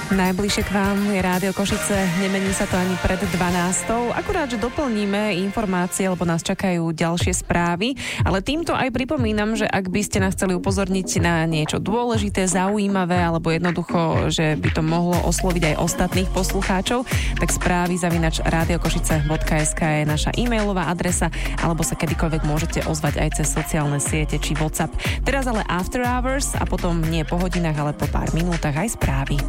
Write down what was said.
Najbližšie k vám je Rádio Košice, nemení sa to ani pred 12. Akurát, že doplníme informácie, lebo nás čakajú ďalšie správy, ale týmto aj pripomínam, že ak by ste nás chceli upozorniť na niečo dôležité, zaujímavé, alebo jednoducho, že by to mohlo osloviť aj ostatných poslucháčov, tak správy@radiokošice.sk je naša e-mailová adresa, alebo sa kedykoľvek môžete ozvať aj cez sociálne siete či WhatsApp. Teraz ale After Hours a potom nie po hodinách, ale po pár minútach aj správy.